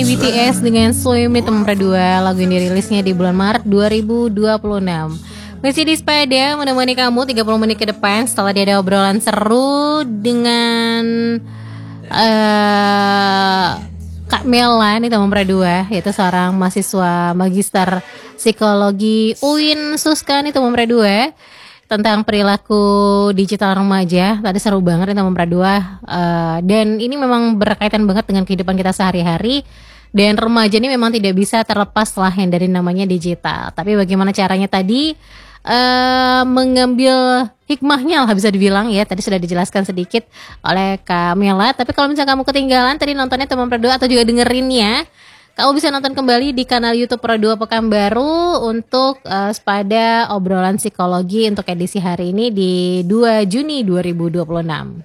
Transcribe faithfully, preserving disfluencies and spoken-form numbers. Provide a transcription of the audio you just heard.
nih B T S dengan Swim di teman dua, lagu yang dirilisnya di bulan Maret dua ribu dua puluh enam. Masih di Sepeda menemani kamu tiga puluh menit ke depan setelah dia ada obrolan seru dengan uh, Kak Mela nih teman dua, yaitu seorang mahasiswa magister psikologi U I N Suska nih teman dua, tentang perilaku digital remaja. Tadi seru banget nih teman dua, uh, dan ini memang berkaitan banget dengan kehidupan kita sehari-hari. Dan remaja ini memang tidak bisa terlepas lah yang dari namanya digital. Tapi bagaimana caranya tadi uh, mengambil hikmahnya lah bisa dibilang ya. Tadi sudah dijelaskan sedikit oleh Kak Mela. Tapi kalau misalnya kamu ketinggalan tadi nontonnya teman dua atau juga dengerinnya, kamu bisa nonton kembali di kanal YouTube Pro dua Pekanbaru untuk uh, Sepada obrolan psikologi untuk edisi hari ini di dua Juni dua ribu dua puluh enam.